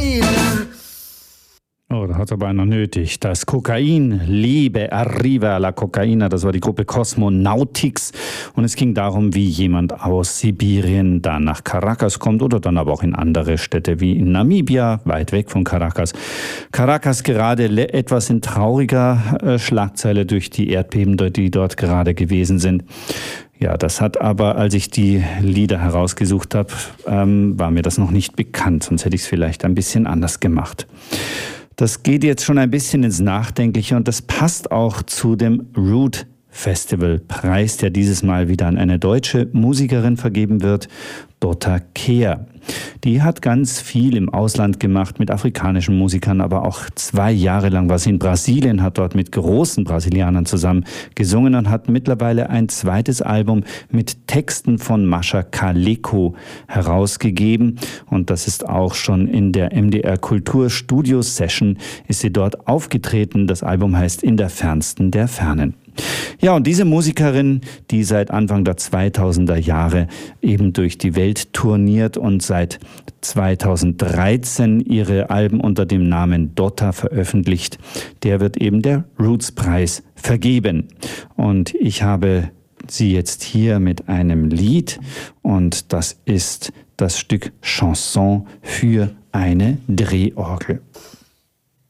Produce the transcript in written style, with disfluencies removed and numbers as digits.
Kokain. Oh, da hat es aber einer nötig. Das Kokain, Liebe, Arriva la Cocaina, das war die Gruppe Cosmonautics. Und es ging darum, wie jemand aus Sibirien dann nach Caracas kommt oder dann aber auch in andere Städte wie in Namibia, weit weg von Caracas. Caracas gerade etwas in trauriger Schlagzeile durch die Erdbeben, die dort gerade gewesen sind. Ja, das hat aber, als ich die Lieder herausgesucht habe, war mir das noch nicht bekannt. Sonst hätte ich es vielleicht ein bisschen anders gemacht. Das geht jetzt schon ein bisschen ins Nachdenkliche und das passt auch zu dem Root Festival Preis, der dieses Mal wieder an eine deutsche Musikerin vergeben wird, Dota Kehr. Die hat ganz viel im Ausland gemacht mit afrikanischen Musikern, aber auch 2 Jahre lang war sie in Brasilien, hat dort mit großen Brasilianern zusammen gesungen und hat mittlerweile ein zweites Album mit Texten von Mascha Kaleko herausgegeben. Und das ist auch schon in der MDR Kultur Studio Session ist sie dort aufgetreten. Das Album heißt In der Fernsten der Fernen. Ja, und diese Musikerin, die seit Anfang der 2000er Jahre eben durch die Welt tourniert und seit 2013 ihre Alben unter dem Namen Dota veröffentlicht, der wird eben der Roots-Preis vergeben. Und ich habe sie jetzt hier mit einem Lied und das ist das Stück Chanson für eine Drehorgel.